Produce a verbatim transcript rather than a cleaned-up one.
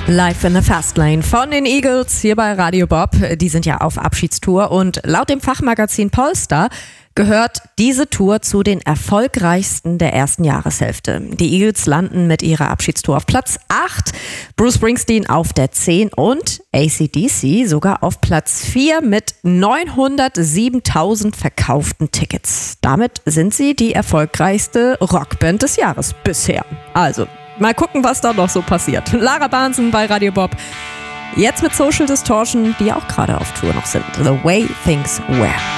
Live in the Fastlane von den Eagles hier bei Radio Bob. Die sind ja auf Abschiedstour und laut dem Fachmagazin Polestar gehört diese Tour zu den erfolgreichsten der ersten Jahreshälfte. Die Eagles landen mit ihrer Abschiedstour auf Platz acht, Bruce Springsteen auf der zehn und A C D C sogar auf Platz vier mit neunhundertsiebentausend verkauften Tickets. Damit sind sie die erfolgreichste Rockband des Jahres bisher. Also, mal gucken, was da noch so passiert. Lara Bahnsen bei Radio Bob. Jetzt mit Social Distortion, die auch gerade auf Tour noch sind. The Way Things Were.